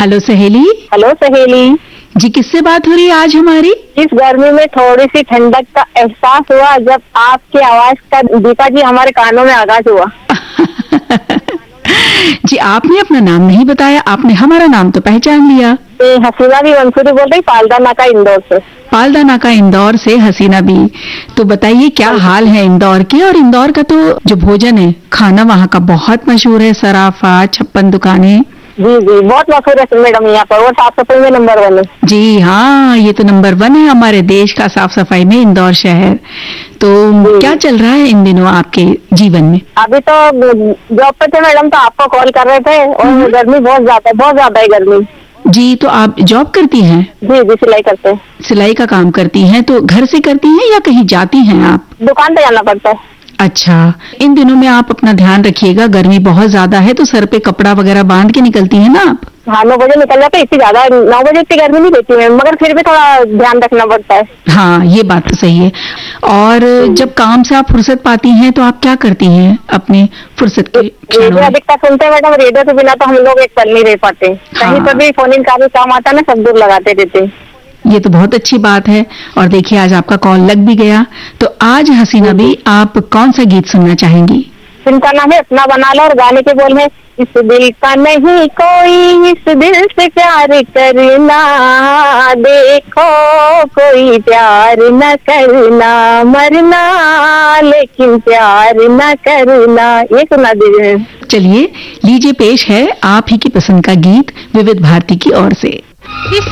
Hello सहेली। Hello सहेली जी, किससे बात हो रही है आज हमारी? इस गर्मी में थोड़ी सी ठंडक का एहसास हुआ जब आपकी आवाज का दीपा जी हमारे कानों में आगाज हुआ। जी, आपने अपना नाम नहीं बताया, आपने हमारा नाम तो पहचान लिया। हसीना भी मंसूरी बोल रही, पालदा नाका इंदौर से। पालदा नाका इंदौर से हसीना भी। तो बताइए क्या हाल है इंदौर के? और इंदौर का तो जो भोजन है, खाना वहाँ का बहुत मशहूर है, सराफा, 56 दुकानें। जी जी, बहुत मशहूर है मैडम यहाँ पर, और साफ सफाई में नंबर 1 है। जी हाँ, ये तो नंबर 1 है हमारे देश का साफ सफाई में इंदौर शहर। तो क्या चल रहा है इन दिनों आपके जीवन में? अभी तो जॉब पे थे मैडम, तो आपको कॉल कर रहे थे, और गर्मी बहुत ज्यादा है गर्मी। जी, तो आप जॉब करती हैं? जी जी, सिलाई करते हैं। सिलाई का काम करती हैं, तो घर से करती हैं या कहीं जाती हैं आप? दुकान पे जाना पड़ता है। अच्छा, इन दिनों में आप अपना ध्यान रखिएगा, गर्मी बहुत ज्यादा है, तो सर पे कपड़ा वगैरह बांध के निकलती हैं ना आप? हाँ, 9 बजे निकल जाते, इतनी ज्यादा 9 बजे इतनी गर्मी नहीं देती है, मगर फिर भी थोड़ा ध्यान रखना पड़ता है। हाँ, ये बात तो सही है। और जब काम से आप फुर्सत पाती हैं तो आप क्या करती हैं अपने फुर्सत के क्षणों रेडियो में? अधिकतर सुनते हैं मैडम, रेडियो के बिना तो हम लोग एक पल नहीं रह पाते। कहीं पर भी फोन इन का भी काम आता है ना, सब दूर लगाते रहते हैं। ये तो बहुत अच्छी बात है। और देखिए, आज आपका कॉल लग भी गया। तो आज हसीना भी, आप कौन सा गीत सुनना चाहेंगी? इनका नाम है अपना बना लो, और गाने के बोल है, इस दिल का नहीं कोई, इस दिल से प्यार करना, देखो कोई प्यार न करना, मरना लेकिन प्यार न करना। ये सुना दीजिए। चलिए, लीजिए पेश है आप ही की पसंद का गीत विविध भारती की ओर से।